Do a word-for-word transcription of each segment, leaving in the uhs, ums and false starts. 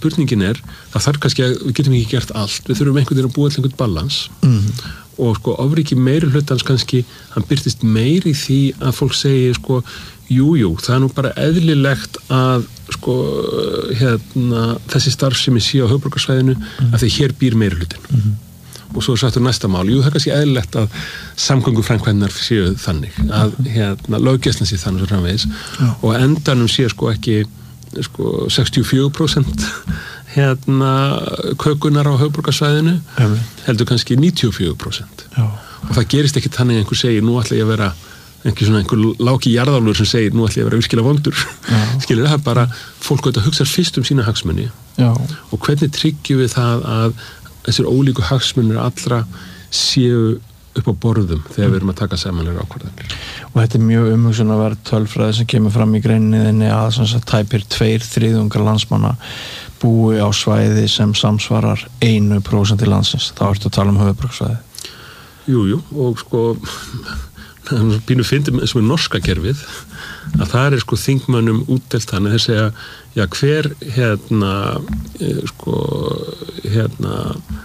spurningin er, það þarf kannski að við getum ekki gert allt, við þurfum einhvern veginn að búa til einhvern balans mm. og sko ofríki meiri hlutans kannski, hann byrtist meiri í því að fólk segi sko, jú, jú, það er nú bara eðlilegt að sko, hérna, þessi starfsemi sé á höfuðborgarsvæðinu mm. af því hér býr meiri hlutin. Mm. Og svo er sagt um næsta mál, jú, það er kannski eðlilegt að samgönguframkvæmdirnar séu þannig, að hérna, löggæslan sé þannig svo framvegis Já. Og endanum sé sko ekki sko sextíu og fjögur prósent hérna kökunar á höfuðborgarsvæðinu, Emme. heldur kannski níutíu og fjögur prósent. Já. Og það gerist ekki þannig að einhver segir, nú ætla ég að vera einhver svona einhver láki jarðálfur sem segir, nú ætla ég að vera virkilega vondur. Skilur það bara, fólk auðvitað hugsar fyrst um sína hagsmuni Já. Og hvernig tryggjum við það að þessir ólíku hagsmunir allra séu upp á borðum þegar við erum að taka samanlega ákvarðanir. Og þetta er mjög umhugsunarverð tölfræði sem kemur fram í greininni að sem sagt tæpir tveir þriðjungar landsmanna búi á svæði sem samsvarar einu prósent í landsins. Þá ertu að tala um höfuðborgarsvæði. Jú, jú, og sko pínu fyndum eins og með norska kerfið að það er sko þingmönnum útdelt þannig þeir segja, já hver hérna sko hérna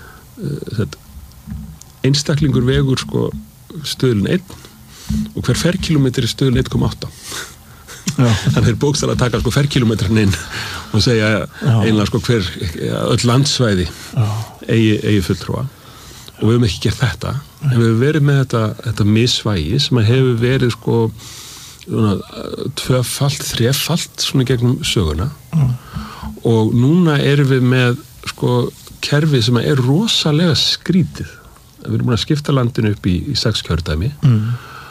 þetta, einstaklingur vegur sko stöðlun einn og hver ferkilometri er stöðlun einn komma átta. Þannig þeir bókstaflega að taka sko ferkilometrin inn og segja einlega sko hver öll landsvæði eigi, eigi fulltrúa og við höfum ekki gert þetta en við höfum verið með þetta, þetta misvægi sem hefur verið sko svona, tvöfalt, þrefalt svona gegnum söguna mm. og núna erum við með sko kerfi sem er rosalega skrítið. Við erum búin að skipta landinu upp í, í sex kjördæmi mm.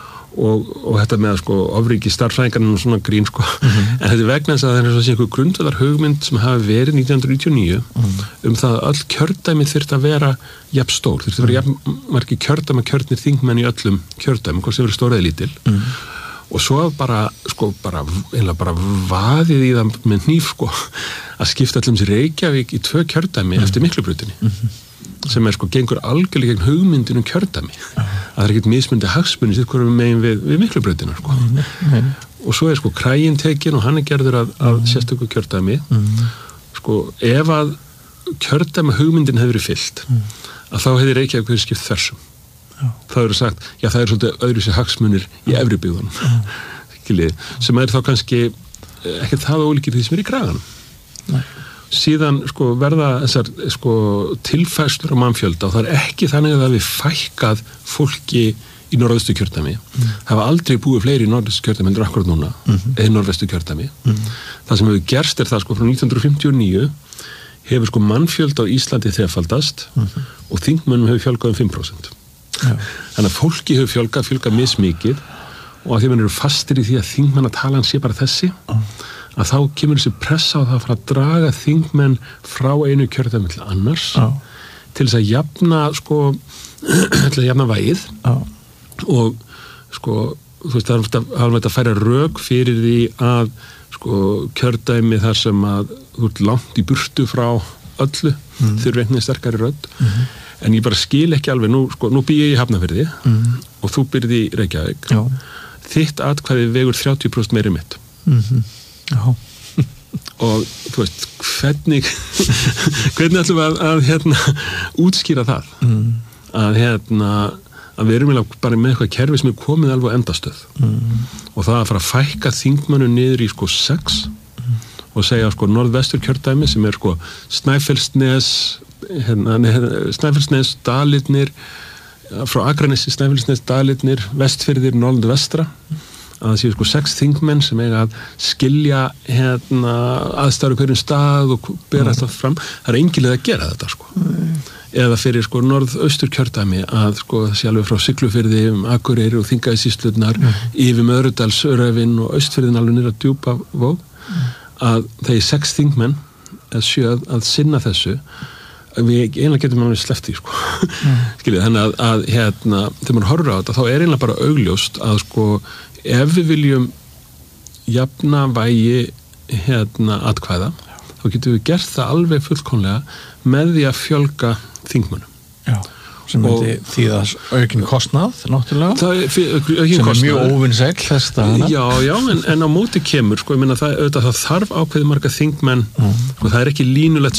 og, og þetta með sko ofríki starffræðingarnir og svona grín sko mm-hmm. en þetta er vegna þess að það er svona einhver grundvallar hugmynd sem hafi verið nítján hundruð níutíu og níu mm. um það að öll kjördæmi þyrfti að vera jafn stór, þyrfti að vera jafn margir kjördæma kjörnir þingmenn í öllum kjördæmi, hvort sem verið stór eða lítil mm. og svo bara sko bara, einlega bara vaðið í það með hníf sko að skipta allum sér Reykjavík í tvö kjördæmi mm. eftir Miklubrutinni mm-hmm. sem er sko gengur algjörlega gegn hugmyndin um kjördæmi ja. Að það er ekkert mismundi hagsmunni sitt hverjum megin við, við Miklubrautina sko. mm, mm. og svo er sko krægin tekin og hann er gerður að, að mm. sérstöku kjördæmi mm. sko ef að kjördæmi hugmyndin hefur verið fyllt mm. að þá hefði Reykjavík verið skipt þversum ja. Það eru sagt, já það er svolítið öðru sér hagsmunir í efri byggðunum mm. sem er þá kannski ekkert það ólíkir því sem er í kraganum Nei síðan sko verða þessar sko tilfærslur á mannfjölda og það er ekki þannig að við fækkað fólki í norðvestu kjördæmi. Mm. Það hafa aldrei búið fleiri í norðvestu kjördæmi en akkurat núna mm-hmm. eða norðvestu kjördæmi. Mm. Það sem hefur gerst er það sko frá nítján hundruð fimmtíu og níu hefur sko mannfjölda á Íslandi þrefaldast mm-hmm. og þingmönnum hefur fjölgað um fimm prósent. Ja. Þannig að fólki hefur fjölgað, fjölgað mismikið og að því mann eru fastir í því að þingmannatalan sé bara þessi mm. að þá kemur þessi pressa á það að fara að draga þingmenn frá einu kjördæmi til annars oh. til þess að jafna sko til að jafna vægið oh. og sko þú veist það er alveg að færa rök fyrir því að sko kjördæmi þar sem að þú ert langt í burtu frá öllu mm. þurfi einhvern sterkari rödd mm-hmm. en ég bara skil ekki alveg nú, sko, nú bý ég í Hafnarfirði mm. og þú byrði í Reykjavík Já. Þitt atkvæði vegur þrjátíu prósent meiri mitt mhm Já. Og þú veist, hvernig hvernig ætlum við að, að hérna, útskýra það mm. að hérna að við erum bara með eitthvað kerfi sem er komið alveg á endastöð mm. og það að fara að fækka þingmönnum niður í sko sex mm. og segja sko norðvestur kjördæmi sem er sko Snæfellsnes hérna, Snæfellsnes, Dalitnir frá Akranesi, Snæfellsnes, Dalitnir Vestfirðir, norðvestra mm. að það séu sko sex þingmenn sem eiga að skilja hérna aðstæður hverjum stað og bera þetta fram. Það er engilega að gera þetta sko. Mm. Eða fyrir sko norðaustur kjördæmi að sko það sé alveg frá Siglufirði um Akureyri og Þingeyjarsýslurnar mm. yfir Möðrudalsöræfin og Austfirðin alveg niður að Djúpavog mm. að þeir sex þingmenn að sjö að sinna þessu við einlega getum alveg sleppt í sko. Mm. Skiljið, þannig að, að hérna þegar maður horfir á þetta þá er einlega bara augljóst að sko ef við viljum jafna vægi hérna atkvæða, þá getum við gert það alveg fullkomlega með því að fjölga þingmönnum. Já, sem myndi þýða aukin kostnað, náttúrulega. Það er aukin kostnað. Sem er mjög óvinsæll þess dagana. Já, já, en, en á móti kemur, sko, ég meina það, auðvitað, það þarf ákveðið marga þingmenn, mm. sko, það er ekki línulegt